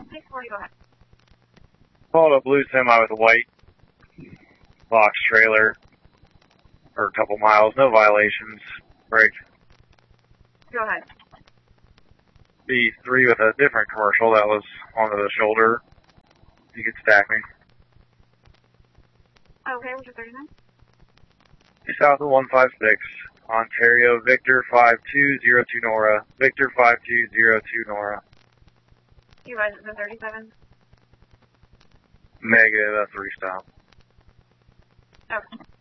640, go ahead. Followed a blue semi with a white box trailer for a couple miles. No violations. Break. Go ahead. B3 with a different commercial that was onto the shoulder. You could stack me. Okay, what's your 39? South of 156, Ontario, Victor 5202 Nora. Victor 5202 Nora. You guys at the 37? Negative, that's a restop. Okay.